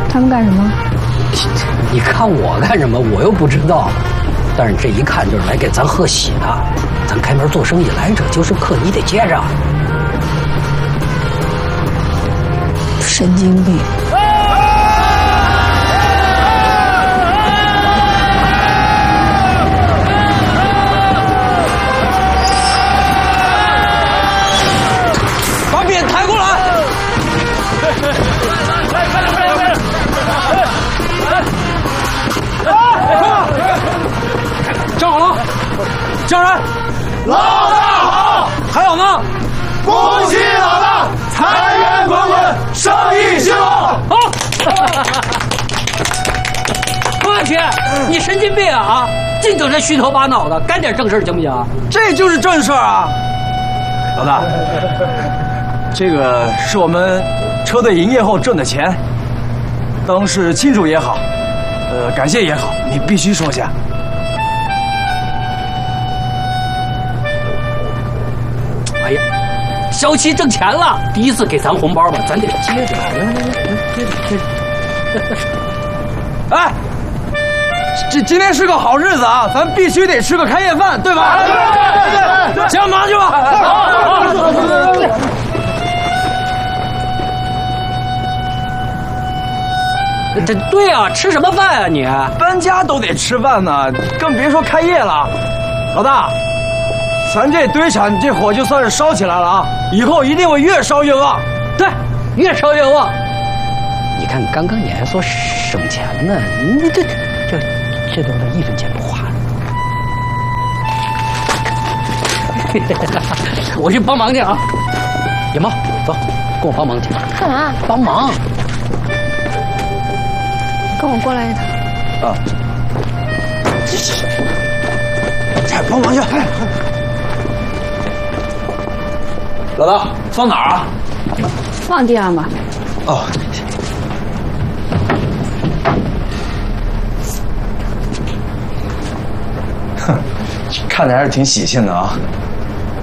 他们干什么？ 你看我干什么？我又不知道。但是这一看就是来给咱贺喜的。咱开门做生意，来者就是客，你得接着。 神经病！ 把扁抬过来！站好了，家人， 老大好！ 还有呢， 恭喜老大，财源滚滚，生意兴隆！ 好。我去，你神经病啊！净整这虚头巴脑的，干点正事行不行？ 这就是正事啊！老大，这个是我们车队营业后挣的钱，当是庆祝也好，感谢也好，你必须收下。 哎呀，小七挣钱了，第一次给咱红包吧，咱得接着，来，接着。 哎，今天是个好日子啊，咱必须得吃个开业饭，对吧？对，行，忙去吧。好。 这对啊，吃什么饭啊你？ 搬家都得吃饭呢，更别说开业了。老大，咱这堆产这火就算是烧起来了啊，以后一定会越烧越旺。 对，越烧越旺。你看刚刚你还说省钱呢，你这东西一分钱不花了。我去帮忙去啊！野猫，走，跟我帮忙去。 干嘛？ 帮忙。 跟我过来一趟。 啊！快帮忙去！老大，放哪儿啊？ 放地上吧。 哦。哼，看着还是挺喜庆的啊。